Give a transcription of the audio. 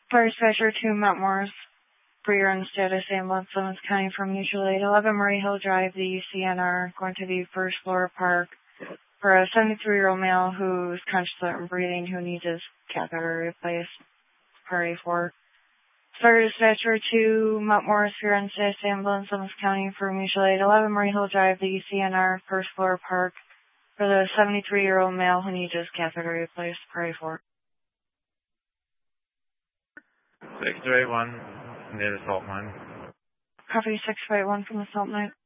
Fire dispatcher to Mount Morris for your own status ambulance, Simmons County from mutual aid 11 Murray Hill Drive, the CNR, going to the first floor park for a 73-year-old male who's conscious and breathing, who needs his catheter replaced. Priority 4. Fire dispatcher to Mount Morris for your own status ambulance, Simmons County for mutual aid 11 Murray Hill Drive, the CNR, first floor park for the 73-year-old male who needs his catheter replaced. Priority 4. 681 near the salt mine. Copy 681 from the salt mine.